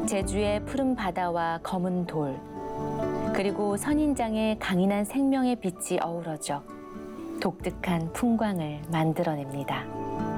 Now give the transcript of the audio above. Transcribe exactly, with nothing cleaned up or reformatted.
제주의 푸른 바다와 검은 돌, 그리고 선인장의 강인한 생명의 빛이 어우러져 독특한 풍광을 만들어냅니다.